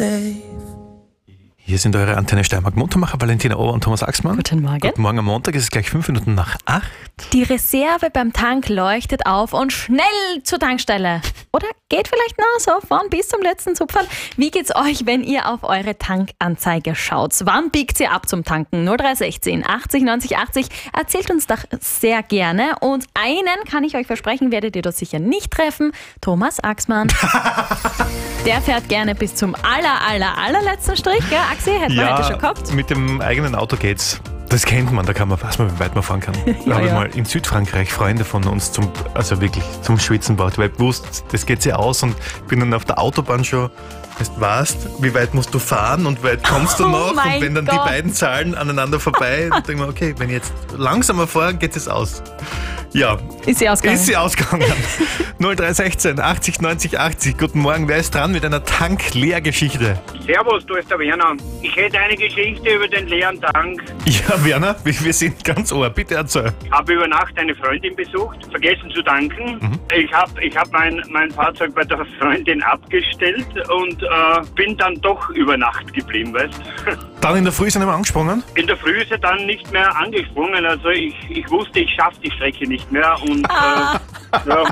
safe. Hier sind eure Antenne Steiermark Muntermacher, Valentina Ober und Thomas Axmann. Guten Morgen. Guten Morgen am Montag, es ist gleich 5 Minuten nach 8. Die Reserve beim Tank leuchtet auf und schnell zur Tankstelle. Oder geht vielleicht noch so von bis zum letzten Zupferl. Wie geht's euch, wenn ihr auf eure Tankanzeige schaut? Wann biegt ihr ab zum Tanken? 0316 80 90 80. Erzählt uns doch sehr gerne. Und einen kann ich euch versprechen, werdet ihr das sicher nicht treffen. Thomas Axmann. Der fährt gerne bis zum allerletzten Strich, gell? Axi, hätten wir heute schon gehabt. Mit dem eigenen Auto geht's. Das kennt man, da kann man, weiß man, wie weit man fahren kann. Da habe ich mal in Südfrankreich Freunde von uns zum Schwitzen gebracht, weil ich wusste, das geht sich aus und bin dann auf der Autobahn schon, weißt, wie weit musst du fahren und wie weit kommst du noch? Und wenn dann die beiden Zahlen aneinander vorbei, dann denke ich mir, okay, wenn ich jetzt langsamer fahre, geht es aus. Ja. Ist sie ausgegangen. 0316 80 90 80. Guten Morgen, wer ist dran mit einer Tankleergeschichte? Servus, du bist der Werner. Ich hätte eine Geschichte über den leeren Tank. Ja, Werner, wir sind ganz ohr. Bitte erzähl. Ich habe über Nacht eine Freundin besucht, vergessen zu tanken. Ich hab mein Fahrzeug bei der Freundin abgestellt und bin dann doch über Nacht geblieben, weißt du? Dann in der Früh sind wir angesprungen? In der Früh ist er dann nicht mehr angesprungen. Also ich wusste, ich schaffe die Strecke nicht mehr und ja.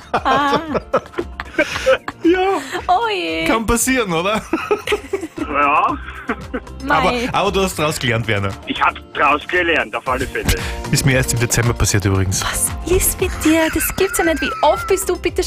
Ja, Oh je. kann passieren, oder? Ja, Aber du hast daraus gelernt, Werner. ich habe daraus gelernt, auf alle Fälle. Ist mir erst im Dezember passiert übrigens. Was ist mit dir? Das gibt's ja nicht. Wie oft bist du bitte